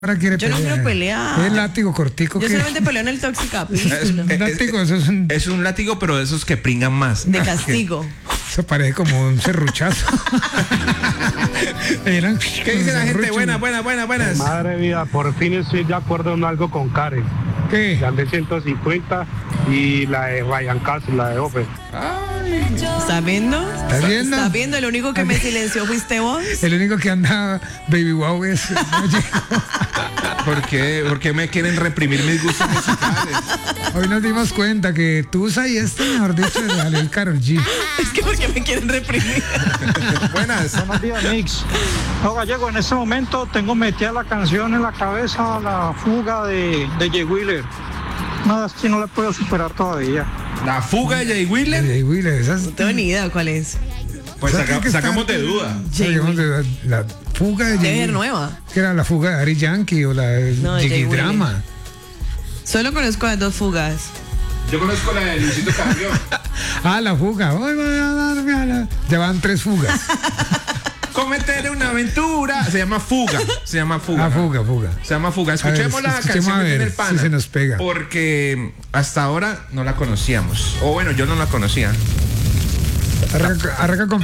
Ahora quiere Yo no quiero pelear. Es látigo cortico. Yo que solamente peleo en el Toxic Capítulo. látigo, eso es un... Es un látigo, pero de esos que pringan más. De castigo. Eso parece como un serruchazo. ¿Qué dice la gente? Buenas. Madre vida, por fin estoy de acuerdo en algo con Karen. ¿Qué? La de 150 y la de Ryan Castle, la de Open. ¿Estás viendo? ¿Estás viendo? ¿Estás viendo? El único que me silenció fuiste vos. El único que anda Baby Wow es... ¿Por qué me quieren reprimir mis gustos musicales? Hoy nos dimos cuenta que Tusa y mejor dicho, de el Karol G. Es que porque me quieren reprimir. Buenas. Buenos días, Mix. No, Gallego, en este momento tengo metida la canción en la cabeza, La Fuga de Jay Wheeler. Nada, es que no la puedo superar todavía. La fuga de Jay Wheeler. Jay Wheeler, esas... No tengo ni idea cuál es. Pues ¿Sabes qué sacamos está? de duda. Jay Sacamos de la fuga de Debe Jay ser Wheeler. nueva. Que era la fuga de Ari Yankee o la No, de Jay Jiggy Wheeler. Drama. Solo conozco las dos fugas. Yo conozco la de Luisito Carrión. La fuga. Hoy voy a darme a la... Ya van 3 fugas. Cometer una aventura. Se llama fuga. Se llama fuga. Fuga. Se llama fuga. Escuchemos A ver, la escuchemos canción a que ver tiene el pana. si se nos pega. Porque hasta ahora no la conocíamos. O bueno, yo no la conocía. Arranca con